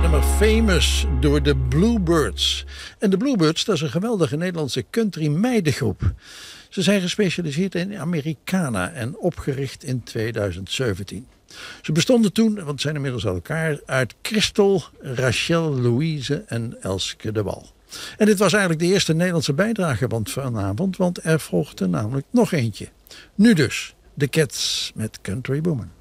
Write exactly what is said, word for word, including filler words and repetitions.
nummer Famous door de Bluebirds. En de Bluebirds, dat is een geweldige Nederlandse country meidengroep. Ze zijn gespecialiseerd in Americana en opgericht in tweeduizend zeventien. Ze bestonden toen, want zijn inmiddels uit elkaar, uit Christel, Rachel, Louise en Elske de Wal. En dit was eigenlijk de eerste Nederlandse bijdrage van vanavond, want er volgde namelijk nog eentje. Nu dus, de Cats met Country Woman.